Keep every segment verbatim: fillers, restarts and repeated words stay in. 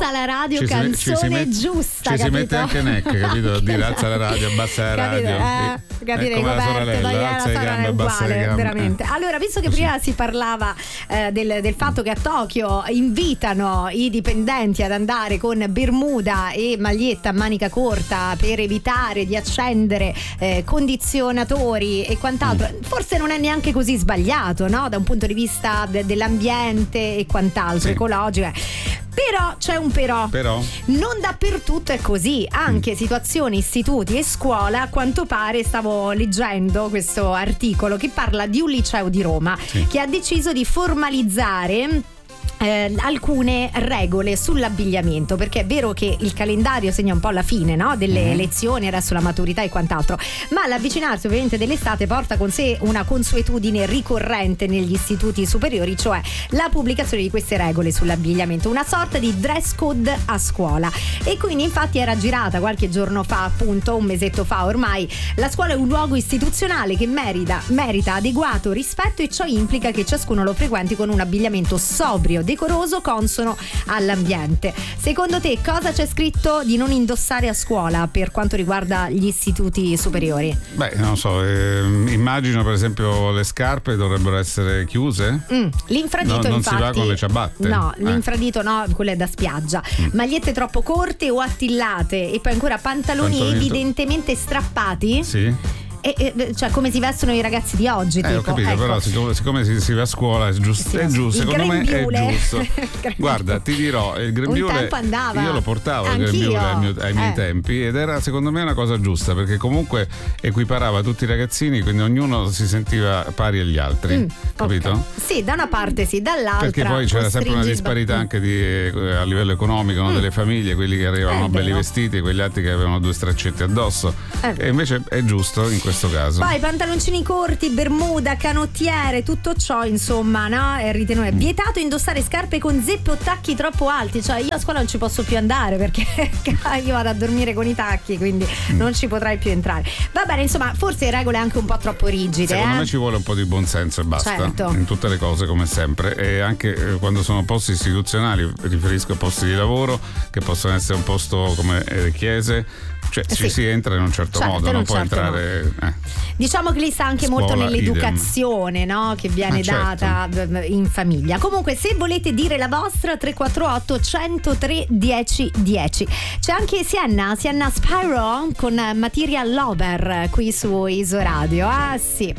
alza la radio, ci si, canzone ci si met, giusta, ci capito? si mette anche Neck, capito? Dire alza la radio, abbassa la capito? radio. Eh, capire, come la sorella, dai, alza le gambe, è abbassa le uguale, gambe. veramente. Allora, visto che prima si parlava eh, del, del fatto che a Tokyo invitano i dipendenti ad andare con bermuda e maglietta a manica corta per evitare di accendere eh, condizionatori e quant'altro, mm. forse non è neanche così sbagliato, no? Da un punto di vista de- dell'ambiente e quant'altro, sì. ecologico. Però c'è un però. però non dappertutto è così, anche mm. situazioni, istituti e scuola. A quanto pare stavo leggendo questo articolo che parla di un liceo di Roma, sì. che ha deciso di formalizzare Eh, alcune regole sull'abbigliamento, perché è vero che il calendario segna un po' la fine, no? delle mm. lezioni, adesso la maturità e quant'altro, ma l'avvicinarsi ovviamente dell'estate porta con sé una consuetudine ricorrente negli istituti superiori, cioè la pubblicazione di queste regole sull'abbigliamento, una sorta di dress code a scuola. E quindi infatti era girata qualche giorno fa, appunto un mesetto fa ormai: la scuola è un luogo istituzionale che merita, merita adeguato rispetto, e ciò implica che ciascuno lo frequenti con un abbigliamento sobrio, decoroso, consono all'ambiente. Secondo te cosa c'è scritto di non indossare a scuola per quanto riguarda gli istituti superiori? Beh, non so, eh, immagino per esempio le scarpe dovrebbero essere chiuse. Mm, l'infradito no, non infatti, si va con le ciabatte. No, eh. l'infradito no, quelle da spiaggia. Mm. Magliette troppo corte o attillate, e poi ancora pantaloni Pantaloni evidentemente strappati. Sì. E, e, cioè come si vestono i ragazzi di oggi, eh, tipo. ho capito, ecco. Però siccome, siccome si, si va a scuola è giusto, sì, è giusto il secondo grembiule. me è giusto. Guarda, ti dirò, il grembiule un tempo andava. io lo portavo Anch'io. il grembiule ai, mio, ai miei eh. tempi, ed era secondo me una cosa giusta, perché comunque equiparava tutti i ragazzini, quindi ognuno si sentiva pari agli altri, mm, capito? Okay. Sì, da una parte sì, dall'altra perché poi c'era sempre una disparità il... anche di, a livello economico, no? mm. delle famiglie, quelli che arrivavano eh, belli vero. vestiti, quegli altri che avevano due straccetti addosso, eh, e invece è giusto in questo caso. Poi pantaloncini corti, bermuda, canottiere, tutto ciò insomma, no? È ritenuto mm. vietato indossare scarpe con zeppe o tacchi troppo alti, cioè io a scuola non ci posso più andare perché io vado a dormire con i tacchi, quindi mm. non ci potrai più entrare. Va bene, insomma, forse regole anche un po' troppo rigide. Secondo eh? me ci vuole un po' di buonsenso e basta, certo. in tutte le cose come sempre, e anche eh, quando sono posti istituzionali, riferisco a posti di lavoro che possono essere un posto come le chiese, cioè eh ci sì. si entra in un certo, certo modo, non può certo entrare eh. Diciamo che lì sta anche Scuola, molto nell'educazione, no? Che viene ah, data certo. in famiglia. Comunque, se volete dire la vostra, tre quattro otto uno zero tre dieci dieci. C'è anche Sienna Sienna Spyro con Material Lover qui su Isoradio. Ah sì,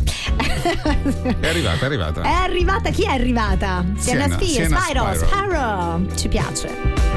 è arrivata, è arrivata è arrivata, chi è arrivata? Sienna, Sienna, Spyro, Sienna Spyro, Spyro. Spyro ci piace.